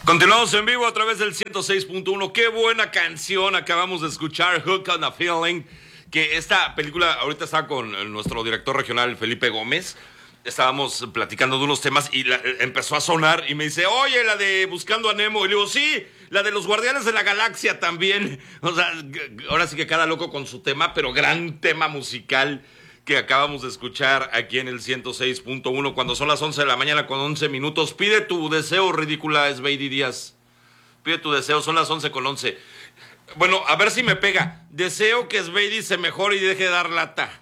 Continuamos en vivo a través del 106.1. Qué buena canción acabamos de escuchar, Hook on a Feeling. Que esta película, ahorita estaba con nuestro director regional, Felipe Gómez. Estábamos platicando de unos temas y empezó a sonar y me dice, oye, la de Buscando a Nemo. Y le digo, sí, la de los Guardianes de la Galaxia también. O sea, ahora sí que cada loco con su tema, pero gran tema musical que acabamos de escuchar aquí en el 106.1 cuando son las 11 de la mañana con 11 minutos. Pide tu deseo, ridícula Sveidi Díaz. Pide tu deseo, son las 11 con 11. Bueno, a ver si me pega. Deseo que Sveidi se mejore y deje de dar lata.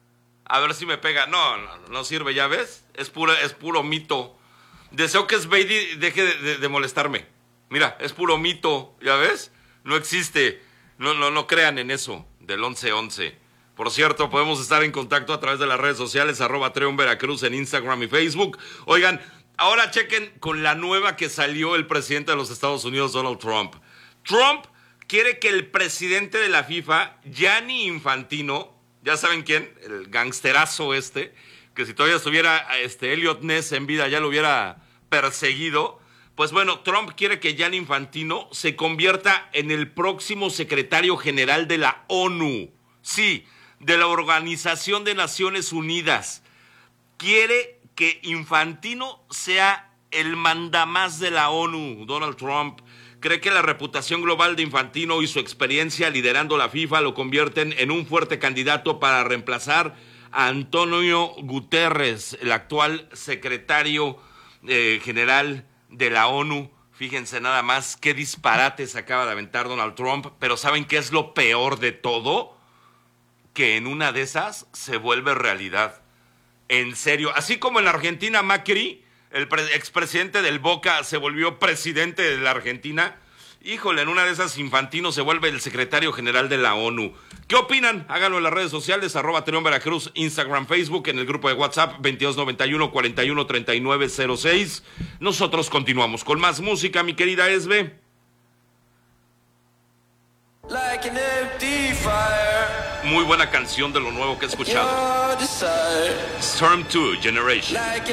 A ver si me pega. No sirve, ¿ya ves? Es puro mito. Deseo que Sveidi deje de molestarme. Mira, es puro mito, ¿ya ves? No existe. No crean en eso del 11-11. Por cierto, podemos estar en contacto a través de las redes sociales, @TreonVeracruz en Instagram y Facebook. Oigan, ahora chequen con la nueva que salió el presidente de los Estados Unidos, Donald Trump. Trump quiere que el presidente de la FIFA, Gianni Infantino, ya saben quién, el gangsterazo que si todavía estuviera Elliot Ness en vida ya lo hubiera perseguido. Pues bueno, Trump quiere que Gianni Infantino se convierta en el próximo secretario general de la ONU. Sí, de la Organización de Naciones Unidas. Quiere que Infantino sea el mandamás de la ONU, Donald Trump. Cree que la reputación global de Infantino y su experiencia liderando la FIFA lo convierten en un fuerte candidato para reemplazar a Antonio Guterres, el actual secretario general de la ONU. Fíjense nada más qué disparates acaba de aventar Donald Trump, pero ¿saben qué es lo peor de todo? Que en una de esas se vuelve realidad. En serio, así como en la Argentina Macri, el expresidente del Boca, se volvió presidente de la Argentina. Híjole, en una de esas Infantino se vuelve el secretario general de la ONU. ¿Qué opinan? Háganlo en las redes sociales, @TreonVeracruz, Instagram, Facebook, en el grupo de WhatsApp 2291 41 39 06. Nosotros continuamos con más música, mi querida Esbe. Like an empty fire. Muy buena canción de lo nuevo que he escuchado. Storm 2 Generation.